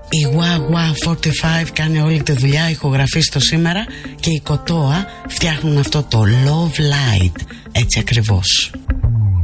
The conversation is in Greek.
Η Wah 45 κάνει όλη τη δουλειά, ηχογραφεί στο σήμερα, και η Κοτόα φτιάχνουν αυτό το Love Light, έτσι ακριβώς.